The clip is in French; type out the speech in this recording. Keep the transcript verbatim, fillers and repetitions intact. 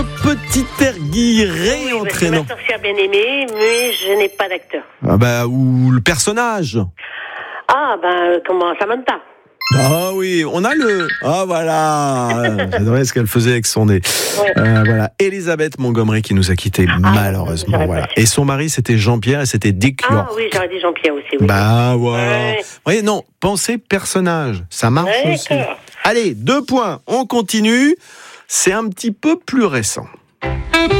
Petit air guiré Oui, bah, c'est entraînant. ma sorcière bien aimée, mais je n'ai pas d'acteur. Ah bah, ou le personnage. Ah, ben, comment, Samantha. Ah oui, on a le... Ah voilà, j'adorais ce qu'elle faisait avec son nez. Ouais. Euh, voilà, Elisabeth Montgomery qui nous a quittés malheureusement. j'aurais Voilà. pas su. Et son mari, c'était Jean-Pierre et c'était Dick Ah York. oui, j'aurais dit Jean-Pierre aussi, oui. Bah voilà. Ouais. Vous voyez, non, pensez personnage, ça marche Ouais, aussi. d'accord. Allez, deux points, on continue. C'est un petit peu plus récent.